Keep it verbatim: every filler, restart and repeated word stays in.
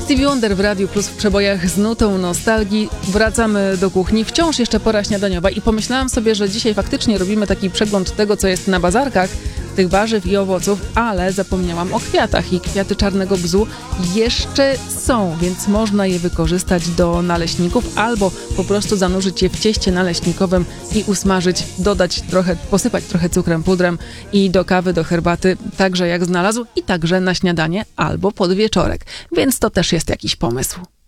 Stevie Wonder w Radiu Plus w przebojach z nutą nostalgii. Wracamy do kuchni. Wciąż jeszcze pora śniadaniowa i pomyślałam sobie, że dzisiaj faktycznie robimy taki przegląd tego, co jest na bazarkach, tych warzyw i owoców, ale zapomniałam o kwiatach i kwiaty czarnego bzu jeszcze są, więc można je wykorzystać do naleśników albo po prostu zanurzyć je w cieście naleśnikowym i usmażyć, dodać trochę, posypać trochę cukrem, pudrem i do kawy, do herbaty, także jak znalazł i także na śniadanie albo pod wieczorek, więc to też jest jakiś pomysł.